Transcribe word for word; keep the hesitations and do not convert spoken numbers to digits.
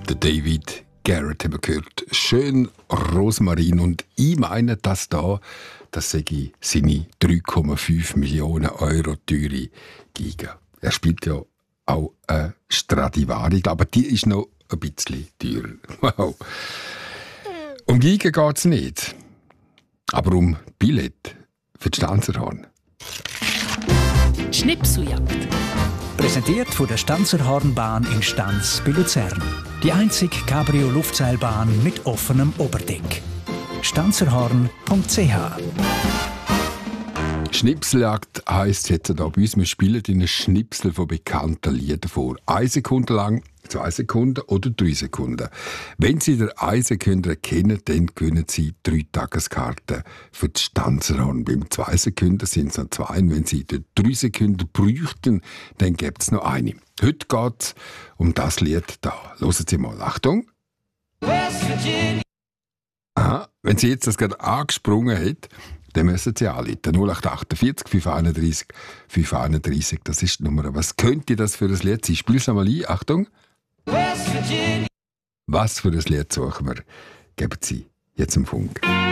Der David Garrett haben wir gehört. Schön Rosmarin. Und ich meine, dass da, das sage ich, seine drei Komma fünf Millionen Euro teure Giga. Er spielt ja auch eine Stradivari, aber die ist noch ein bisschen teurer. Wow. Um Giga geht es nicht, aber um Billett für die Stanzerhorn. Schnipseljagd. Präsentiert von der Stanzerhornbahn in Stanz bei Luzern. Die einzige Cabrio-Luftseilbahn mit offenem Oberdeck. stanzerhorn punkt c h. Schnipseljagd heisst jetzt da bei uns, wir spielen in einem Schnipsel von bekannten Liedern vor. Eine Sekunde lang, zwei Sekunden oder drei Sekunden. Wenn Sie den eine Sekunde kennen, dann gewinnen Sie drei Tageskarten für die Stanzerhorn. Beim zwei Sekunden sind es noch zwei. Und wenn Sie die drei Sekunden bräuchten, dann gibt es noch eine. Heute geht es um das Lied da. Hören Sie mal. Achtung. Aha. Wenn Sie jetzt das gerade angesprungen hat, dann müssen Sie anrufen. null acht achtundvierzig fünf einunddreißig fünf einunddreißig, das ist die Nummer. Was könnte das für ein Lied sein? Spiel es einmal ein. Achtung. Was für ein Lied suchen wir? Geben Sie jetzt im Funk.